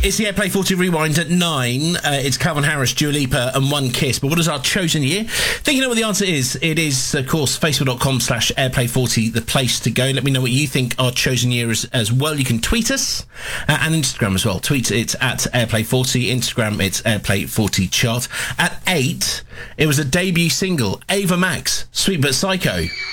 It's the Airplay 40 Rewind at 9. It's Calvin Harris, Dua Lipa and One Kiss. But what is our chosen year? Think you know what the answer is? It is, of course, facebook.com/Airplay40, the place to go. Let me know what you think our chosen year is as well. You can tweet us and Instagram as well. Tweet it's at Airplay40. Instagram it's Airplay40 chart. At 8, it was a debut single, Ava Max, Sweet But Psycho.